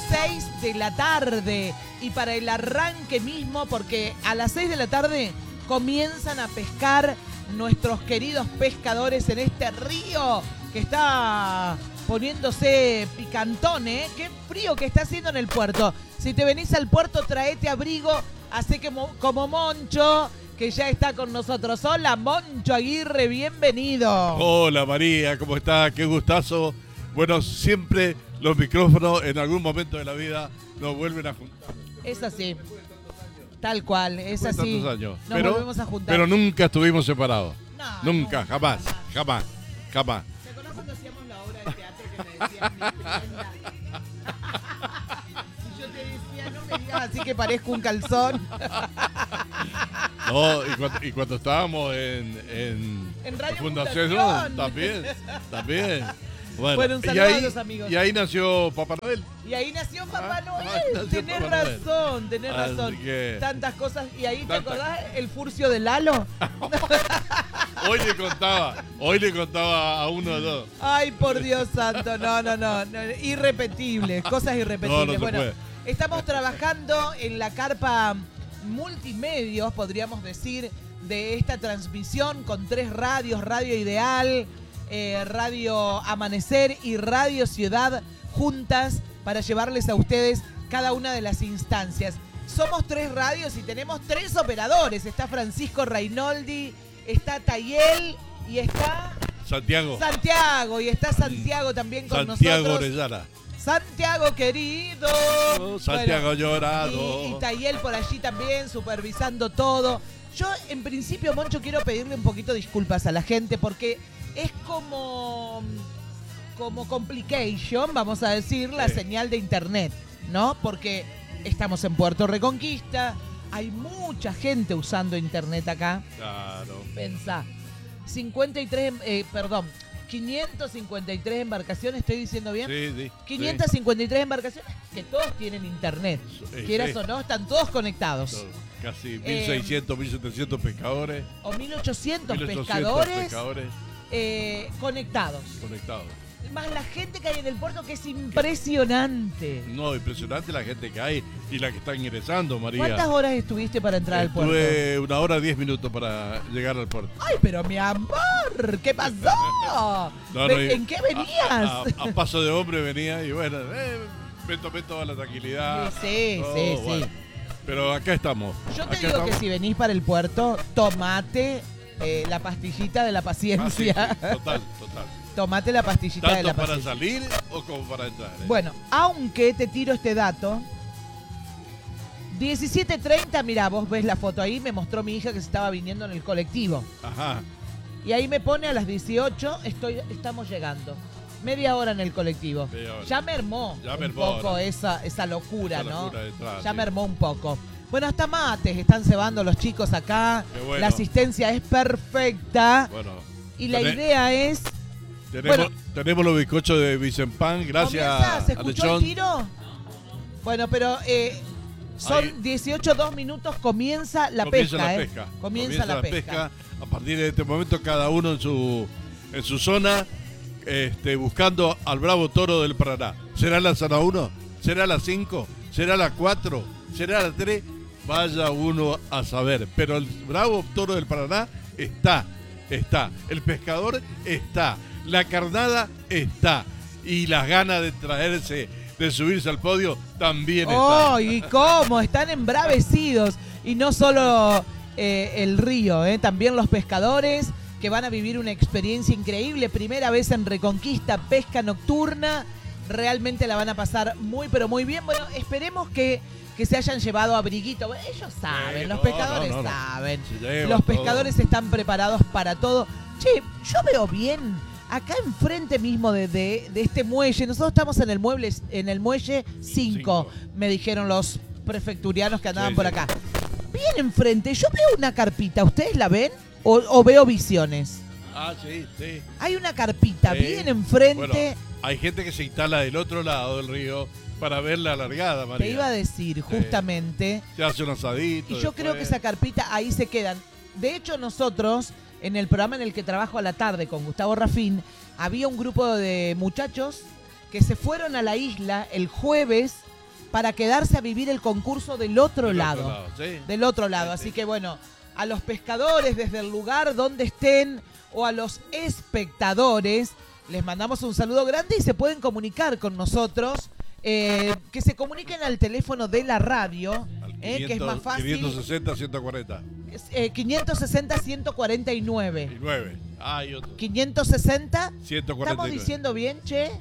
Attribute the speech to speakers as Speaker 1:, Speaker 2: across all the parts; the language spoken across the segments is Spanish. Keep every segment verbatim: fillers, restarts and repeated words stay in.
Speaker 1: seis de la tarde. Y para el arranque mismo, porque a las seis de la tarde comienzan a pescar nuestros queridos pescadores en este río que está poniéndose picantón, ¿eh? Qué frío que está haciendo en el puerto. Si te venís al puerto, traete abrigo, así que mo- como Moncho, que ya está con nosotros. Hola, Moncho Aguirre, bienvenido.
Speaker 2: Hola María, ¿cómo estás? Qué gustazo. Bueno, siempre los micrófonos en algún momento de la vida nos vuelven a juntar.
Speaker 1: Es así. Tal cual, es
Speaker 2: Después de
Speaker 1: así.
Speaker 2: tantos años.
Speaker 1: Nos
Speaker 2: pero,
Speaker 1: volvemos a juntar.
Speaker 2: pero nunca estuvimos separados.
Speaker 1: No,
Speaker 2: nunca,
Speaker 1: no,
Speaker 2: jamás, jamás, jamás.
Speaker 1: ¿Te acuerdas cuando hacíamos la obra de teatro que me decías mi prenda? Y yo te decía, no me digas así que parezco un calzón.
Speaker 2: No, y cuando, y cuando estábamos en, en,
Speaker 1: En Radio
Speaker 2: Fundación,
Speaker 1: Fundación.
Speaker 2: también, también. Bueno,
Speaker 1: Bueno, un
Speaker 2: y
Speaker 1: saludo a
Speaker 2: ahí,
Speaker 1: los amigos.
Speaker 2: y ahí nació Papá Noel.
Speaker 1: Y ahí nació Papá
Speaker 2: Ah,
Speaker 1: Noel.
Speaker 2: ahí nació
Speaker 1: Tenés
Speaker 2: Papá Noel.
Speaker 1: razón, tenés
Speaker 2: Así
Speaker 1: razón.
Speaker 2: que-
Speaker 1: Tantas cosas. ¿Y ahí te
Speaker 2: Tanta-
Speaker 1: acordás el furcio de Lalo?
Speaker 2: Hoy le contaba, hoy le contaba a uno de dos.
Speaker 1: Ay, por Dios santo. No, no, no. no, irrepetibles, cosas irrepetibles.
Speaker 2: No, no se
Speaker 1: bueno,
Speaker 2: puede.
Speaker 1: estamos trabajando en la carpa multimedios, podríamos decir, de esta transmisión con tres radios, Radio Ideal, eh, Radio Amanecer y Radio Ciudad, juntas para llevarles a ustedes cada una de las instancias. Somos tres radios y tenemos tres operadores. Está Francisco Reinoldi, está Tayel y está
Speaker 2: Santiago.
Speaker 1: Santiago. Y está Santiago también con
Speaker 2: Santiago
Speaker 1: nosotros.
Speaker 2: Orellana.
Speaker 1: Santiago querido.
Speaker 2: Oh, Santiago
Speaker 1: Bueno,
Speaker 2: llorado.
Speaker 1: Y, y Tayel por allí también, supervisando todo. Yo, en principio, Moncho, quiero pedirle un poquito disculpas a la gente porque es como, como complication, vamos a decir, la
Speaker 2: Sí.
Speaker 1: señal de internet, ¿no? Porque estamos en Puerto Reconquista, hay mucha gente usando internet acá.
Speaker 2: Claro.
Speaker 1: Pensá, cincuenta y tres, eh, perdón, quinientas cincuenta y tres embarcaciones, ¿estoy diciendo bien?
Speaker 2: Sí, sí.
Speaker 1: quinientas cincuenta y tres embarcaciones que todos tienen internet.
Speaker 2: Sí,
Speaker 1: Quieras
Speaker 2: sí.
Speaker 1: o no, están todos conectados.
Speaker 2: Sí. Casi
Speaker 1: Eh,
Speaker 2: mil seiscientos, mil setecientos pescadores.
Speaker 1: O mil ochocientos
Speaker 2: mil ochocientos
Speaker 1: pescadores
Speaker 2: pescadores
Speaker 1: eh, conectados.
Speaker 2: conectados.
Speaker 1: Más la gente que hay en el puerto, que es impresionante.
Speaker 2: No, impresionante la gente que hay y la que está ingresando, María.
Speaker 1: ¿Cuántas horas estuviste para entrar al puerto?
Speaker 2: Estuve una hora diez minutos para llegar al puerto.
Speaker 1: Ay, pero mi amor, ¿qué pasó?
Speaker 2: No,
Speaker 1: Ve-
Speaker 2: no, y-
Speaker 1: ¿En qué venías?
Speaker 2: A, a- a paso de hombre venía y bueno, eh, me tomé toda la tranquilidad.
Speaker 1: Sí,
Speaker 2: todo,
Speaker 1: sí, sí.
Speaker 2: bueno. Pero acá estamos.
Speaker 1: Yo te
Speaker 2: acá
Speaker 1: digo que
Speaker 2: estamos.
Speaker 1: si venís para el puerto, tomate eh, la pastillita de la
Speaker 2: Ah, sí,
Speaker 1: paciencia.
Speaker 2: sí, total, total.
Speaker 1: Tomate la pastillita de la
Speaker 2: ¿Tanto para
Speaker 1: paciencia.
Speaker 2: salir o como para entrar? eh?
Speaker 1: Bueno, aunque te tiro este dato. diecisiete treinta, mirá, vos ves la foto ahí, me mostró mi hija que se estaba viniendo en el colectivo.
Speaker 2: Ajá.
Speaker 1: Y ahí me pone a las dieciocho, estoy, estamos llegando. Media hora en el colectivo.
Speaker 2: Media hora.
Speaker 1: Ya mermó
Speaker 2: Ya
Speaker 1: un
Speaker 2: mermó,
Speaker 1: poco
Speaker 2: ¿no?
Speaker 1: esa, esa locura,
Speaker 2: Esa
Speaker 1: ¿no?
Speaker 2: locura de entrar,
Speaker 1: ya
Speaker 2: sí.
Speaker 1: mermó un poco. Bueno, hasta mates están cebando los chicos acá.
Speaker 2: Qué bueno.
Speaker 1: La asistencia es perfecta.
Speaker 2: Bueno.
Speaker 1: Y la
Speaker 2: Tené-
Speaker 1: idea es...
Speaker 2: Tenemos,
Speaker 1: Bueno.
Speaker 2: tenemos los bizcochos de Vicempan, gracias
Speaker 1: ¿Comienza? ¿Se
Speaker 2: a
Speaker 1: escuchó el
Speaker 2: Lechón.
Speaker 1: tiro? Bueno, pero eh, son
Speaker 2: Ahí.
Speaker 1: dieciocho, dos minutos, comienza la
Speaker 2: Comienza
Speaker 1: pesca,
Speaker 2: la
Speaker 1: ¿eh?
Speaker 2: pesca.
Speaker 1: Comienza, la, pesca.
Speaker 2: A partir de este momento, cada uno en su, en su zona, este, buscando al bravo toro del Paraná. ¿Será la zona uno? ¿Será la cinco? ¿Será la cuatro? ¿Será la tres? Vaya uno a saber. Pero el bravo toro del Paraná está, está. El pescador está. La carnada está. Y las ganas de traerse, de subirse al podio, también están.
Speaker 1: ¡Oh, y cómo! Están embravecidos. Y no solo eh, el río, eh, también los pescadores que van a vivir una experiencia increíble. Primera vez en Reconquista, pesca nocturna. Realmente la van a pasar muy, pero muy bien. Bueno, esperemos que, que se hayan llevado abriguito. Bueno, ellos saben,
Speaker 2: Sí,
Speaker 1: los
Speaker 2: no,
Speaker 1: pescadores
Speaker 2: no, no, no.
Speaker 1: saben.
Speaker 2: Se lleva
Speaker 1: Los
Speaker 2: todo.
Speaker 1: pescadores están preparados para todo. Che, yo veo bien, acá enfrente mismo de, de, de este muelle, nosotros estamos en el, mueble, en el muelle cinco,
Speaker 2: Cinco.
Speaker 1: me dijeron los prefecturianos que andaban
Speaker 2: Sí,
Speaker 1: por
Speaker 2: sí.
Speaker 1: acá. Bien enfrente, yo veo una carpita, ¿ustedes la ven? ¿O, o veo visiones?
Speaker 2: Ah, sí, sí.
Speaker 1: Hay una carpita
Speaker 2: Sí.
Speaker 1: bien enfrente.
Speaker 2: Bueno, hay gente que se instala del otro lado del río para ver la largada, María.
Speaker 1: Te iba a decir, justamente,
Speaker 2: Se hace un asadito.
Speaker 1: y yo creo que esa
Speaker 2: después.
Speaker 1: carpita ahí se quedan. De hecho, nosotros, en el programa en el que trabajo a la tarde con Gustavo Rafín, había un grupo de muchachos que se fueron a la isla el jueves para quedarse a vivir el concurso del otro
Speaker 2: Del
Speaker 1: lado.
Speaker 2: otro lado, sí.
Speaker 1: Del otro lado.
Speaker 2: Sí,
Speaker 1: Así
Speaker 2: sí.
Speaker 1: que bueno, a los pescadores desde el lugar donde estén o a los espectadores, les mandamos un saludo grande y se pueden comunicar con nosotros. Eh, que se comuniquen al teléfono de la radio,
Speaker 2: Al
Speaker 1: eh, que es más fácil.
Speaker 2: quinientos sesenta, ciento cuarenta.
Speaker 1: Es, eh, quinientos sesenta, ciento cuarenta y nueve.
Speaker 2: Y nueve. Ah, y otro.
Speaker 1: quinientos sesenta.
Speaker 2: ciento cuarenta y nueve.
Speaker 1: ¿Estamos diciendo bien, che?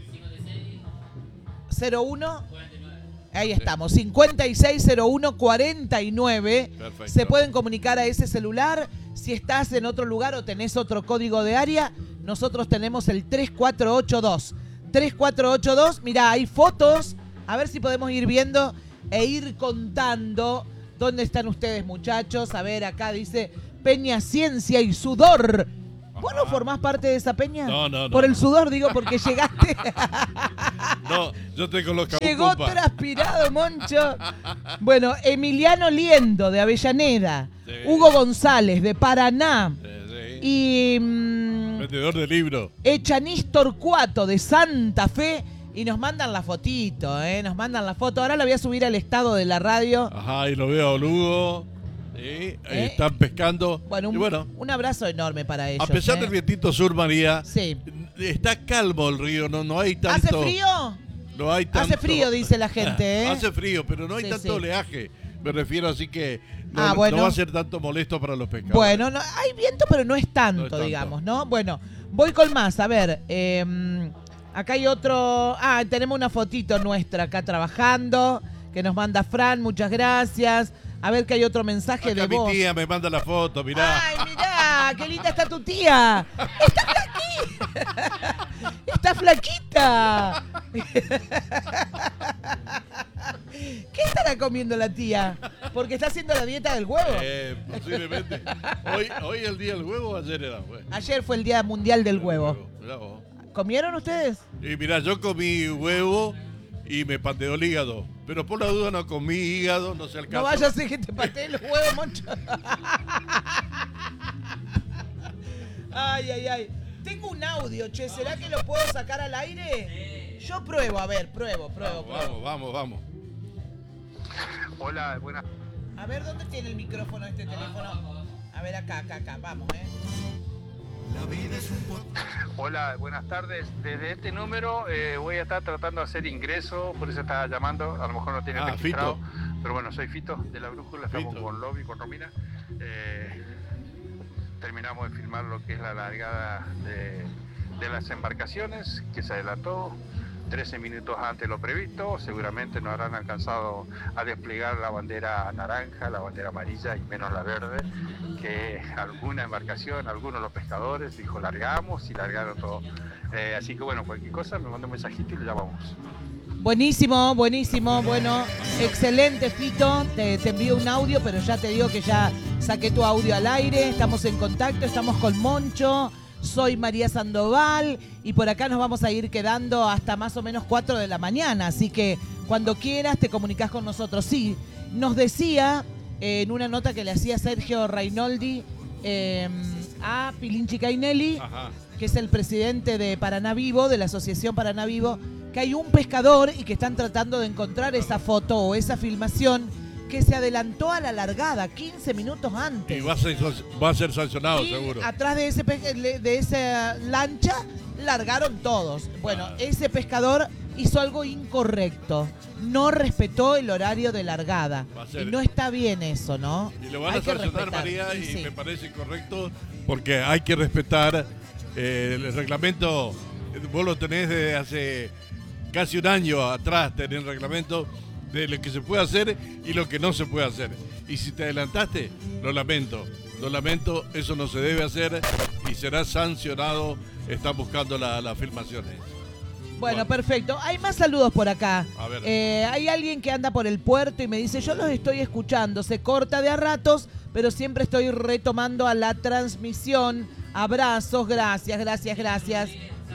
Speaker 1: cero uno. Ahí estamos, cincuenta y seis cero uno cuarenta y nueve.
Speaker 2: Perfecto.
Speaker 1: Se pueden comunicar a ese celular. Si estás en otro lugar o tenés otro código de área, nosotros tenemos el tres cuatro ocho dos. tres cuatro ocho dos, mirá, hay fotos. A ver si podemos ir viendo e ir contando dónde están ustedes, muchachos. A ver, acá dice Peña Ciencia y Sudor. ¿Vos no formás parte de esa peña?
Speaker 2: No, no, no.
Speaker 1: Por el sudor, digo, porque llegaste.
Speaker 2: No, yo estoy con los
Speaker 1: Llegó
Speaker 2: cabucumpas.
Speaker 1: transpirado, Moncho. Bueno, Emiliano Liendo, de Avellaneda.
Speaker 2: Sí.
Speaker 1: Hugo González, de Paraná.
Speaker 2: Sí, sí.
Speaker 1: Y mm,
Speaker 2: Vendedor de libros.
Speaker 1: Echanis Torcuato, de Santa Fe. Y nos mandan la fotito, ¿eh? Nos mandan la foto. Ahora la voy a subir al estado de la radio.
Speaker 2: Ajá, y lo veo a Lugo. Sí,
Speaker 1: ¿Eh?
Speaker 2: están pescando.
Speaker 1: Bueno, un,
Speaker 2: y bueno,
Speaker 1: un abrazo enorme para ellos.
Speaker 2: a pesar
Speaker 1: ¿eh?
Speaker 2: del vientito sur, María,
Speaker 1: Sí.
Speaker 2: está calmo el río, no, no hay tanto.
Speaker 1: ¿Hace frío?
Speaker 2: No hay tanto.
Speaker 1: Hace frío, dice la gente, ¿eh?
Speaker 2: Hace frío, pero no hay
Speaker 1: Sí,
Speaker 2: tanto
Speaker 1: sí.
Speaker 2: oleaje. Me refiero, así que no,
Speaker 1: Ah, bueno.
Speaker 2: no va a ser tanto molesto para los pescadores.
Speaker 1: Bueno, no, hay viento, pero no es tanto,
Speaker 2: No es tanto.
Speaker 1: digamos, ¿no? Bueno, voy con más. A ver, eh, acá hay otro... Ah, tenemos una fotito nuestra acá trabajando, que nos manda Fran, muchas gracias. A ver que hay otro mensaje
Speaker 2: Acá
Speaker 1: de
Speaker 2: mi
Speaker 1: voz.
Speaker 2: tía me manda la foto, mirá.
Speaker 1: ¡Ay, mirá! ¡Qué linda está tu tía! ¡Está flaquita! ¡Está flaquita! ¿Qué estará comiendo la tía? Porque está haciendo la dieta del huevo.
Speaker 2: Eh, posiblemente. Hoy, hoy el día del huevo, ayer era. Bueno,
Speaker 1: Ayer fue el Día Mundial del Huevo.
Speaker 2: Mirá vos.
Speaker 1: ¿Comieron ustedes?
Speaker 2: Y mirá, yo comí huevo y me pateó el hígado. Pero por la duda no comí hígado, no sé el caso.
Speaker 1: No vayas a ser que te patee los huevos, Moncho. Ay, ay, ay. Tengo un audio, che. ¿Será que lo puedo sacar al aire? Yo pruebo, a ver, pruebo, pruebo,
Speaker 2: Vamos,
Speaker 1: pruebo.
Speaker 2: vamos, vamos, vamos.
Speaker 3: Hola, buenas.
Speaker 1: A ver, ¿dónde tiene el micrófono este teléfono? A ver, acá, acá, acá. Vamos, eh.
Speaker 3: Hola, buenas tardes. Desde este número eh, voy a estar tratando de hacer ingreso, por eso estaba llamando. A lo mejor no tiene
Speaker 2: Ah,
Speaker 3: registrado,
Speaker 2: Fito.
Speaker 3: pero bueno, soy Fito de la Brújula, estamos
Speaker 2: Fito.
Speaker 3: con Lobby, con Romina. Eh, terminamos de filmar lo que es la largada de, de las embarcaciones, que se adelantó trece minutos antes de lo previsto. Seguramente no habrán alcanzado a desplegar la bandera naranja, la bandera amarilla y menos la verde, que alguna embarcación, algunos de los pescadores dijo largamos y largaron todo. Eh, así que bueno, cualquier cosa me manda un mensajito y le llamamos.
Speaker 1: Buenísimo, buenísimo, bueno, excelente, Fito. Te, te envío un audio, pero ya te digo que ya saqué tu audio al aire. Estamos en contacto, estamos con Moncho. Soy María Sandoval y por acá nos vamos a ir quedando hasta más o menos cuatro de la mañana. Así que cuando quieras te comunicas con nosotros. Sí, nos decía eh, en una nota que le hacía Sergio Reinoldi eh, a Pilinchi Cainelli,
Speaker 2: Ajá.
Speaker 1: que es el presidente de Paraná Vivo, de la Asociación Paraná Vivo, que hay un pescador y que están tratando de encontrar esa foto o esa filmación que se adelantó a la largada quince minutos antes.
Speaker 2: Y va a ser, va a ser sancionado,
Speaker 1: Y
Speaker 2: seguro.
Speaker 1: atrás de ese pe- de esa lancha largaron todos. Bueno,
Speaker 2: Ah.
Speaker 1: ese pescador hizo algo incorrecto. No respetó el horario de largada.
Speaker 2: Va a ser-
Speaker 1: Y no está bien eso, ¿no?
Speaker 2: Y lo van
Speaker 1: Hay
Speaker 2: a
Speaker 1: que
Speaker 2: sancionar,
Speaker 1: respetar.
Speaker 2: María, y
Speaker 1: Sí.
Speaker 2: me parece correcto porque hay que respetar eh, el reglamento. Vos lo tenés desde hace casi un año atrás, tenés el reglamento de lo que se puede hacer y lo que no se puede hacer. Y si te adelantaste, lo lamento. Lo lamento, eso no se debe hacer y será sancionado. Están buscando la- las filmaciones.
Speaker 1: Bueno,
Speaker 2: Bueno.
Speaker 1: perfecto. Hay más saludos por acá.
Speaker 2: A ver.
Speaker 1: Eh, hay alguien que anda por el puerto y me dice, yo los estoy escuchando, se corta de a ratos, pero siempre estoy retomando a la transmisión. Abrazos, gracias, gracias, gracias.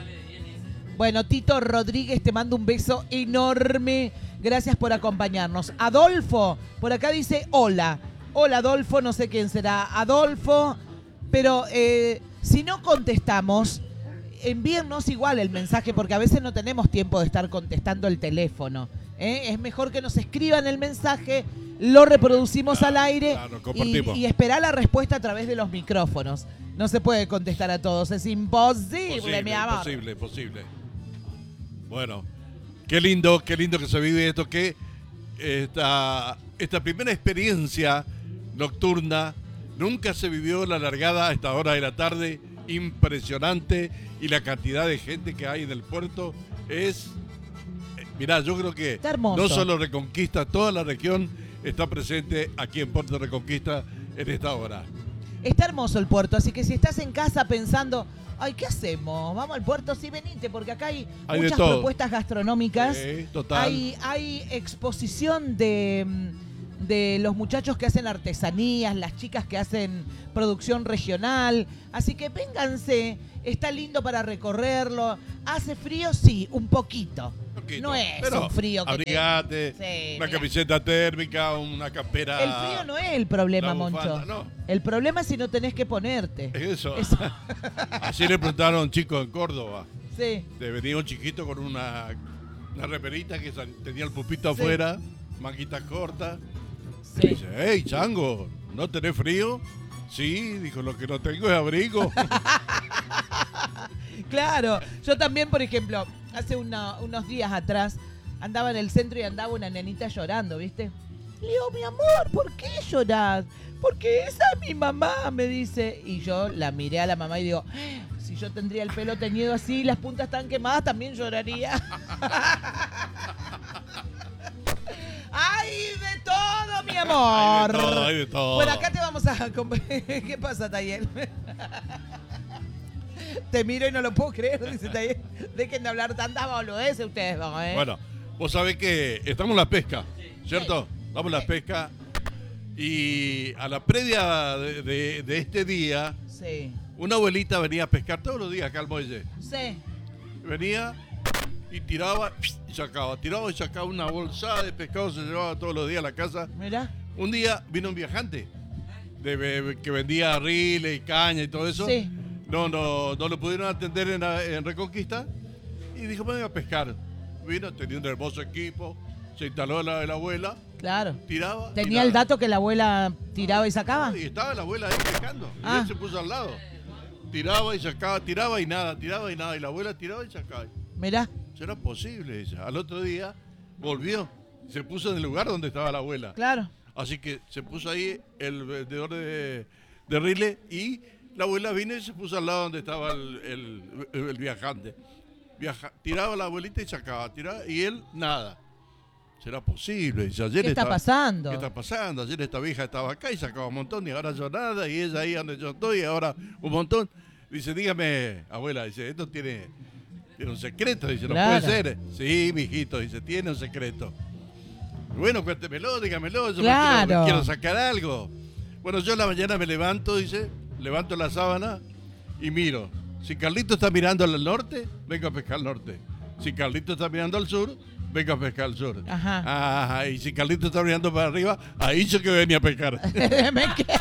Speaker 1: Bueno, Tito Rodríguez, te mando un beso enorme. Gracias por acompañarnos. Adolfo, por acá dice hola. Hola, Adolfo, no sé quién será Adolfo, pero eh, si no contestamos, envíennos igual el mensaje porque a veces no tenemos tiempo de estar contestando el teléfono. ¿eh? Es mejor que nos escriban el mensaje, lo reproducimos
Speaker 2: Claro,
Speaker 1: al aire
Speaker 2: claro,
Speaker 1: y,
Speaker 2: compartimos.
Speaker 1: y esperar la respuesta a través de los micrófonos. No se puede contestar a todos, es imposible,
Speaker 2: Posible,
Speaker 1: mi amor.
Speaker 2: posible, posible. Bueno, qué lindo, qué lindo que se vive esto, que esta, esta primera experiencia nocturna, nunca se vivió la largada a esta hora de la tarde, impresionante, y la cantidad de gente que hay en el puerto es, eh, mirá, yo creo que
Speaker 1: Está hermoso.
Speaker 2: no solo Reconquista, toda la región está presente aquí en Puerto Reconquista en esta hora.
Speaker 1: Está hermoso el puerto, así que si estás en casa pensando, ay, ¿qué hacemos? ¿Vamos al puerto? Sí, venite, porque acá hay,
Speaker 2: Hay de
Speaker 1: muchas
Speaker 2: todo.
Speaker 1: propuestas gastronómicas.
Speaker 2: Sí, total.
Speaker 1: Hay, hay exposición de, mm, de los muchachos que hacen artesanías, las chicas que hacen producción regional. Así que vénganse, está lindo para recorrerlo. ¿Hace frío? Sí, un poquito.
Speaker 2: Poquito,
Speaker 1: No es
Speaker 2: pero
Speaker 1: un frío que
Speaker 2: abrigate,
Speaker 1: Sí,
Speaker 2: una
Speaker 1: mirá.
Speaker 2: camiseta térmica, una campera.
Speaker 1: El frío no es el problema,
Speaker 2: la
Speaker 1: Moncho.
Speaker 2: bufanda, no.
Speaker 1: El problema es si no tenés que ponerte.
Speaker 2: Es eso.
Speaker 1: Eso.
Speaker 2: Así le preguntaron a un chico en Córdoba.
Speaker 1: Sí.
Speaker 2: Te venía un chiquito con una, una reperita que sal- tenía el pupito
Speaker 1: Sí.
Speaker 2: afuera, manguitas cortas.
Speaker 1: Sí.
Speaker 2: Y dice, hey, chango, ¿no tenés frío? Sí, dijo, lo que no tengo es abrigo.
Speaker 1: Claro, yo también, por ejemplo, hace una- unos días atrás andaba en el centro y andaba una nenita llorando, ¿viste? Le digo, mi amor, ¿por qué llorás? Porque esa es mi mamá, me dice. Y yo la miré a la mamá y digo, si yo tendría el pelo teñido así y las puntas tan quemadas, también lloraría. ¡Ay, de todo, mi amor!
Speaker 2: Hay de todo, hay de todo.
Speaker 1: Bueno, acá te vamos a... comp- ¿Qué pasa, Tayel? Te miro y no lo puedo creer, dice Tayel. Dejen de hablar tantas boludeces ustedes dos, ¿eh?
Speaker 2: Bueno, vos sabés que estamos en la pesca, ¿cierto? Estamos en la pesca y a la previa de, de- de este día,
Speaker 1: Sí,
Speaker 2: una abuelita venía a pescar todos los días acá al muelle.
Speaker 1: sí.
Speaker 2: Venía y tiraba y sacaba, tiraba y sacaba una bolsa de pescado, se llevaba todos los días a la casa.
Speaker 1: Mirá.
Speaker 2: Un día vino un viajante de, de- que vendía riles y caña y todo eso.
Speaker 1: Sí.
Speaker 2: No, no, no lo pudieron atender en, la- en Reconquista y dijo, venga a pescar. Vino, tenía un hermoso equipo, se instaló la de la abuela,
Speaker 1: Claro.
Speaker 2: tiraba. y
Speaker 1: ¿Tenía el
Speaker 2: nada.
Speaker 1: dato que la abuela tiraba y sacaba?
Speaker 2: Y estaba la abuela ahí pescando. Y
Speaker 1: Ah.
Speaker 2: él se puso al lado. Tiraba y sacaba, tiraba y nada, tiraba y nada. Y la abuela tiraba y sacaba.
Speaker 1: Mirá.
Speaker 2: ¿Será posible? Dice. Al otro día volvió. Se puso en el lugar donde estaba la abuela.
Speaker 1: Claro.
Speaker 2: Así que se puso ahí el vendedor de, de rile y la abuela vino y se puso al lado donde estaba el, el- el viajante. Viaja, tiraba la abuelita y sacaba, tiraba y él nada. ¿Será posible? Dice, ayer
Speaker 1: ¿Qué está
Speaker 2: estaba-
Speaker 1: pasando?
Speaker 2: ¿Qué está pasando? Ayer esta vieja estaba acá y sacaba un montón y ahora yo nada y ella ahí donde yo estoy y ahora un montón. Dice, dígame, abuela, dice, esto tiene, tiene un secreto. Dice, no
Speaker 1: Claro.
Speaker 2: puede ser. Sí, mijito, dice, tiene un secreto. Bueno, cuéntemelo, dígamelo, yo me
Speaker 1: Claro.
Speaker 2: quiero, me quiero sacar algo. Bueno, yo en la mañana me levanto, dice, levanto la sábana y miro. Si Carlito está mirando al norte, vengo a pescar al norte. Si Carlito está mirando al sur, vengo a pescar al sur.
Speaker 1: Ajá.
Speaker 2: Ajá, y si Carlito está mirando para arriba, ahí yo que venía a pescar.
Speaker 1: Me queda-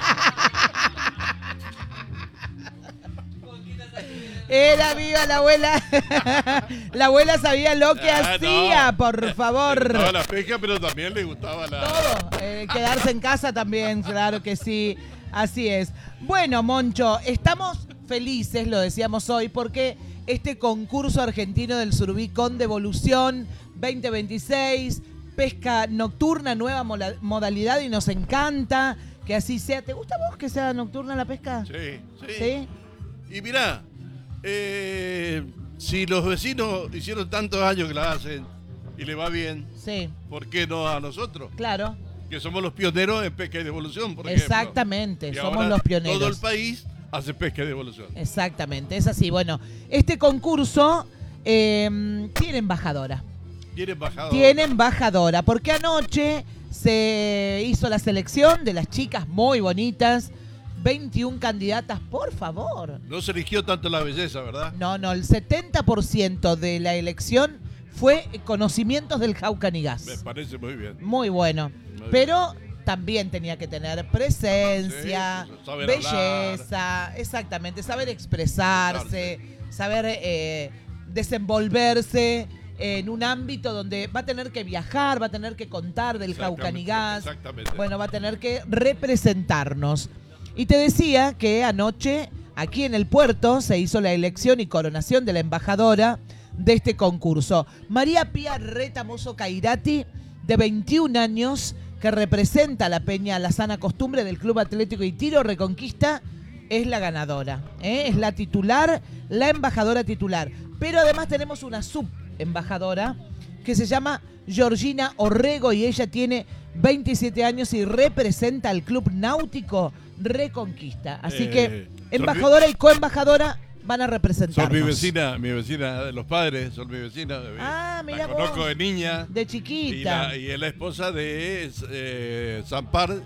Speaker 1: Era viva la abuela. La abuela sabía lo que
Speaker 2: Ah,
Speaker 1: hacía,
Speaker 2: no.
Speaker 1: por
Speaker 2: Le
Speaker 1: favor.
Speaker 2: gustaba la pesca, pero también le gustaba la...
Speaker 1: Todo. Eh, quedarse en casa también, claro que sí. Así es. Bueno, Moncho, estamos felices, lo decíamos hoy, porque este concurso argentino del surubí con devolución veinte veintiséis, pesca nocturna, nueva mola- modalidad y nos encanta que así sea. ¿Te gusta a vos que sea nocturna la pesca?
Speaker 2: Sí, sí.
Speaker 1: ¿Sí?
Speaker 2: Y mirá, eh, si los vecinos hicieron tantos años que la hacen y le va bien,
Speaker 1: Sí,
Speaker 2: ¿por qué no a nosotros?
Speaker 1: claro.
Speaker 2: Que somos los pioneros en pesca y devolución, por ejemplo.
Speaker 1: Exactamente,
Speaker 2: Y
Speaker 1: somos
Speaker 2: ahora
Speaker 1: los pioneros.
Speaker 2: Todo el país hace pesca y devolución.
Speaker 1: Exactamente, es así. Bueno, este concurso eh, tiene embajadora.
Speaker 2: Tiene embajador.
Speaker 1: Tiene embajadora, porque anoche se hizo la selección de las chicas muy bonitas, veintiuna candidatas, por favor.
Speaker 2: No se eligió tanto la belleza, ¿verdad?
Speaker 1: No, no, el setenta por ciento de la elección fue conocimientos del Jaucan y
Speaker 2: Me
Speaker 1: Gas.
Speaker 2: parece muy bien.
Speaker 1: Muy bueno.
Speaker 2: Muy
Speaker 1: Pero también tenía que tener presencia,
Speaker 2: Sí, saber
Speaker 1: belleza, exactamente, saber expresarse, saber eh, desenvolverse en un ámbito donde va a tener que viajar, va a tener que contar del Jaucanigas.
Speaker 2: Exactamente.
Speaker 1: Bueno, va a tener que representarnos. Y te decía que anoche, aquí en el puerto, se hizo la elección y coronación de la embajadora de este concurso. María Pía Retamoso Cairati, de veintiún años, que representa a la Peña La Sana Costumbre del Club Atlético y Tiro Reconquista, es la ganadora, ¿eh? Es la titular, la embajadora titular. Pero además tenemos una subembajadora que se llama Georgina Orrego y ella tiene veintisiete años y representa al Club Náutico Reconquista. Así
Speaker 2: Eh,
Speaker 1: que embajadora y coembajadora van a representarnos.
Speaker 2: Son mi vecina, mi vecina de los padres, son mi vecina.
Speaker 1: Ah, mira
Speaker 2: la
Speaker 1: vos.
Speaker 2: conozco de niña.
Speaker 1: De
Speaker 2: Y,
Speaker 1: chiquita.
Speaker 2: la, y es la esposa de eh, Zampar,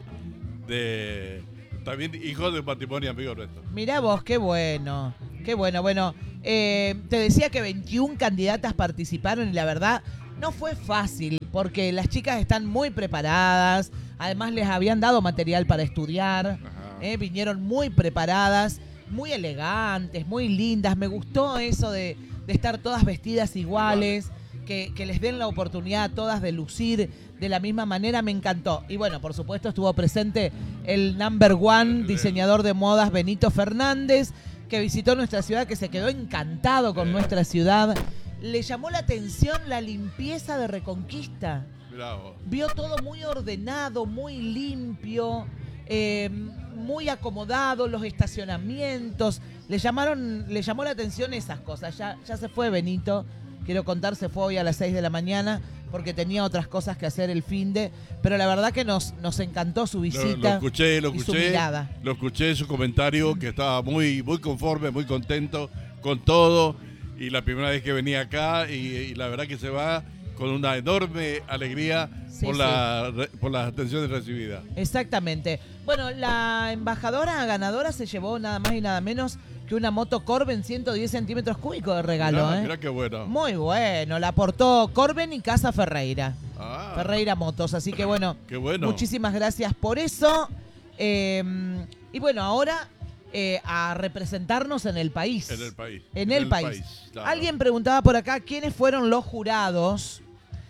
Speaker 2: de también hijo de un matrimonio amigo nuestro.
Speaker 1: Mirá vos, qué bueno, qué bueno. Bueno, eh, te decía que veintiún candidatas participaron y la verdad no fue fácil porque las chicas están muy preparadas, además les habían dado material para estudiar, eh, vinieron muy preparadas, muy elegantes, muy lindas. Me gustó eso de, de estar todas vestidas iguales, que, que les den la oportunidad a todas de lucir de la misma manera, me encantó. Y bueno, por supuesto estuvo presente el number one diseñador de modas Benito Fernández, que visitó nuestra ciudad, que se quedó encantado con nuestra ciudad. Le llamó la atención la limpieza de Reconquista.
Speaker 2: Bravo.
Speaker 1: Vio todo muy ordenado, muy limpio, eh, muy acomodado, los estacionamientos. Le llamaron, le llamó la atención esas cosas. Ya, ya se fue Benito, quiero contar, se fue hoy a las seis de la mañana porque tenía otras cosas que hacer el finde, pero la verdad que nos, nos encantó su visita.
Speaker 2: Lo, lo escuché, lo
Speaker 1: y su
Speaker 2: escuché.
Speaker 1: mirada.
Speaker 2: Lo escuché su comentario, que estaba muy, muy conforme, muy contento con todo. Y la primera vez que venía acá, y, y la verdad que se va con una enorme alegría
Speaker 1: Sí,
Speaker 2: por,
Speaker 1: sí.
Speaker 2: la, re- por las atenciones recibidas.
Speaker 1: Exactamente. Bueno, la embajadora ganadora se llevó nada más y nada menos que una moto Corben ciento diez centímetros cúbicos de regalo.
Speaker 2: Mirá,
Speaker 1: ¿eh?
Speaker 2: mirá qué bueno.
Speaker 1: Muy bueno, la aportó Corben y Casa Ferreira.
Speaker 2: Ah,
Speaker 1: Ferreira Motos, así que bueno,
Speaker 2: qué bueno.
Speaker 1: muchísimas gracias por eso. Eh, y bueno, ahora eh, a representarnos en el país.
Speaker 2: En el país.
Speaker 1: En el país.
Speaker 2: claro.
Speaker 1: Alguien preguntaba por acá quiénes fueron los jurados.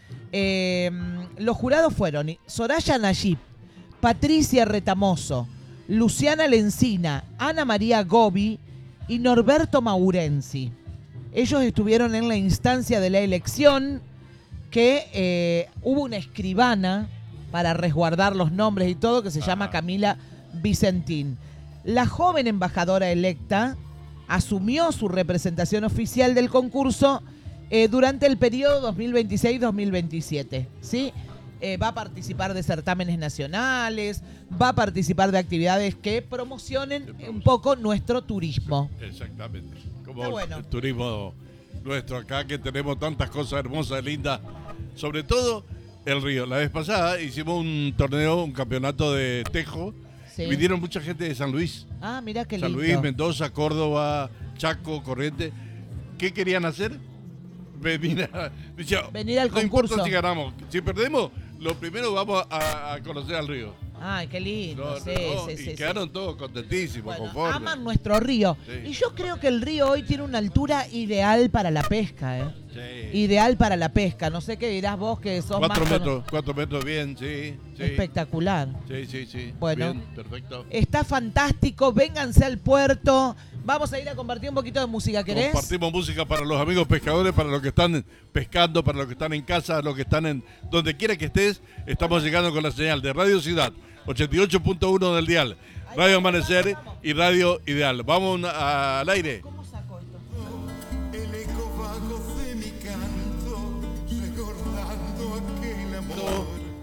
Speaker 1: Eh, los jurados fueron Soraya Nayib, Patricia Retamoso, Luciana Lencina, Ana María Gobi y Norberto Maurenzi. Ellos estuvieron en la instancia de la elección, que eh, hubo una escribana para resguardar los nombres y todo, que se llama
Speaker 2: Ajá.
Speaker 1: Camila Vicentín. La joven embajadora electa asumió su representación oficial del concurso eh, durante el periodo dos mil veintiséis dos mil veintisiete, ¿sí? Eh, va a participar de certámenes nacionales, va a participar de actividades que promocionen un poco nuestro turismo.
Speaker 2: Exactamente. Como
Speaker 1: Está bueno.
Speaker 2: el turismo nuestro acá, que tenemos tantas cosas hermosas, lindas. Sobre todo el río. La vez pasada hicimos un torneo, un campeonato de tejo.
Speaker 1: Sí.
Speaker 2: Y vinieron mucha gente de San Luis.
Speaker 1: Ah, mira qué
Speaker 2: San
Speaker 1: lindo.
Speaker 2: Luis, Mendoza, Córdoba, Chaco, Corrientes. ¿Qué querían hacer? Venir, a, decía,
Speaker 1: Venir al
Speaker 2: no importa
Speaker 1: concurso.
Speaker 2: si ganamos. Si perdemos, lo primero vamos a, a conocer al río.
Speaker 1: Ay, qué lindo.
Speaker 2: No,
Speaker 1: sí,
Speaker 2: no,
Speaker 1: sí,
Speaker 2: y
Speaker 1: sí, sí.
Speaker 2: quedaron todos contentísimos,
Speaker 1: Bueno,
Speaker 2: conformes.
Speaker 1: aman nuestro río.
Speaker 2: Sí.
Speaker 1: Y yo creo que el río hoy tiene una altura ideal para la pesca, ¿eh?
Speaker 2: Sí.
Speaker 1: Ideal para la pesca. No sé qué dirás vos, que sos
Speaker 2: Cuatro
Speaker 1: más...
Speaker 2: metros, cuatro metros bien, sí. sí.
Speaker 1: Espectacular.
Speaker 2: Sí, sí, sí.
Speaker 1: Bueno.
Speaker 2: Bien, perfecto.
Speaker 1: Está fantástico. Vénganse al puerto. Vamos a ir a compartir un poquito de música, ¿querés?
Speaker 2: Compartimos música para los amigos pescadores, para los que están pescando, para los que están en casa, los que están en donde quiera que estés. Estamos llegando con la señal de Radio Ciudad, ochenta y ocho punto uno del dial, Radio Amanecer y Radio Ideal. Vamos a- al aire.
Speaker 1: ¿Cómo saco esto?
Speaker 4: El eco bajo de mi canto, recordando aquel amor.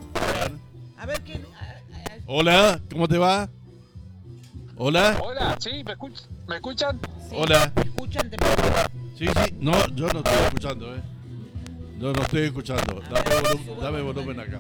Speaker 1: A ver quién...
Speaker 2: Hola, ¿cómo te va? Hola,
Speaker 5: Hola, sí, ¿me, escuch- ¿me escuchan?
Speaker 1: Sí,
Speaker 2: Hola.
Speaker 1: ¿me escuchan? Te-
Speaker 2: sí, sí. No, yo no estoy escuchando, ¿eh? No, no estoy escuchando. Dame, volu- dame volumen acá.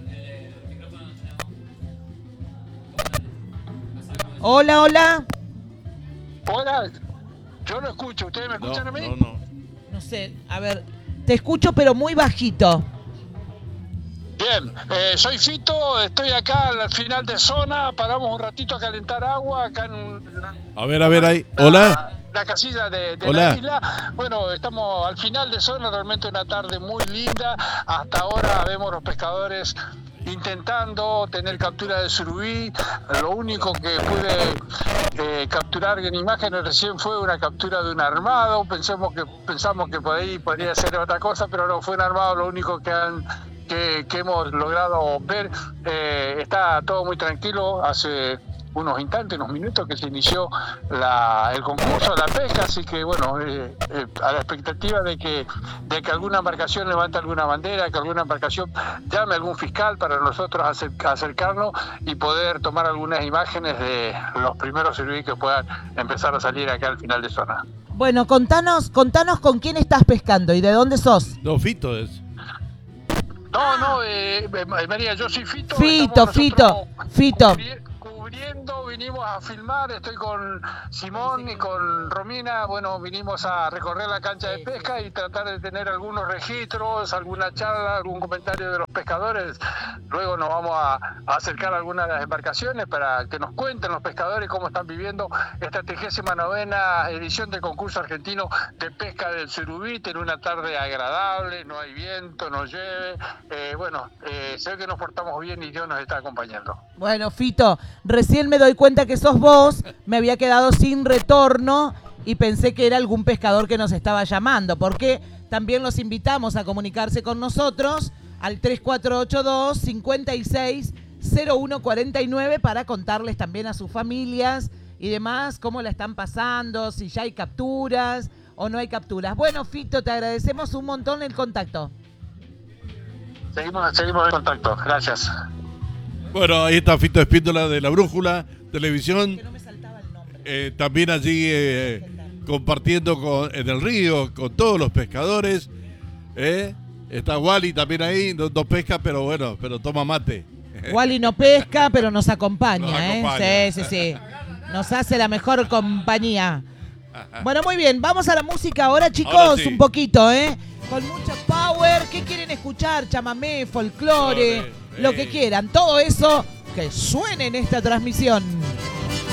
Speaker 1: Hola, hola.
Speaker 5: Hola, yo lo escucho, ¿ustedes me
Speaker 2: No,
Speaker 5: escuchan a mí?
Speaker 2: no, no.
Speaker 1: No sé, a ver, te escucho pero muy bajito.
Speaker 5: Bien, eh, soy Fito, estoy acá al final de zona, paramos un ratito a calentar agua, acá en un...
Speaker 2: A ver, a ver ahí. Hola.
Speaker 5: la casilla de, de
Speaker 2: Hola.
Speaker 5: la isla. Bueno, estamos al final de zona, realmente una tarde muy linda. Hasta ahora vemos los pescadores intentando tener captura de surubí. Lo único que pude eh, capturar en imágenes recién fue una captura de un armado. Pensamos que pensamos que por ahí podría ser otra cosa, pero no fue un armado. Lo único que han que, que hemos logrado ver. Eh, está todo muy tranquilo. Hace unos instantes, unos minutos que se inició la, el concurso de la pesca, así que bueno, eh, eh, a la expectativa de que, de que alguna embarcación levante alguna bandera, que alguna embarcación llame a algún fiscal para nosotros acer, acercarnos y poder tomar algunas imágenes de los primeros surubí que puedan empezar a salir acá al final de zona.
Speaker 1: Bueno, contanos, contanos con quién estás pescando y de dónde sos.
Speaker 2: No, Fito es.
Speaker 5: No, no, eh, María, yo soy Fito.
Speaker 1: Fito, Fito, Fito.
Speaker 5: Cubri- cubriendo, vinimos a filmar, estoy con Simón y con Romina, bueno, vinimos a recorrer la cancha de pesca y tratar de tener algunos registros, alguna charla, algún comentario de los pescadores. Luego nos vamos a, a acercar a algunas de las embarcaciones para que nos cuenten los pescadores cómo están viviendo esta trigésima novena edición del concurso argentino de pesca del surubí, en una tarde agradable, no hay viento, no llueve, eh, bueno, eh, sé que nos portamos bien y Dios nos está acompañando.
Speaker 1: Bueno, Fito, recién me doy cuenta que sos vos, me había quedado sin retorno y pensé que era algún pescador que nos estaba llamando, porque también los invitamos a comunicarse con nosotros al tres cuatro ocho dos, cinco seis, cero uno cuatro nueve para contarles también a sus familias y demás cómo la están pasando, si ya hay capturas o no hay capturas. Bueno, Fito, te agradecemos un montón el contacto.
Speaker 5: Seguimos, seguimos en contacto, gracias.
Speaker 2: Bueno, ahí está Fito Espíndola de La Brújula Televisión.
Speaker 1: Que no me saltaba el nombre.
Speaker 2: Eh, también allí eh, compartiendo con, en el río con todos los pescadores. Eh. Está Wally también ahí, no, no pesca, pero bueno, pero toma mate.
Speaker 1: Wally no pesca, pero nos acompaña,
Speaker 2: Nos
Speaker 1: ¿eh?
Speaker 2: acompaña.
Speaker 1: Sí, sí, sí. Nos hace la mejor compañía. Bueno, muy bien, vamos a la música ahora, chicos,
Speaker 2: Ahora sí.
Speaker 1: un poquito, ¿eh? Con mucha power. ¿Qué quieren escuchar? Chamamé, folclore,
Speaker 2: Folclore,
Speaker 1: lo
Speaker 2: eh.
Speaker 1: que quieran. Todo eso que suene en esta transmisión.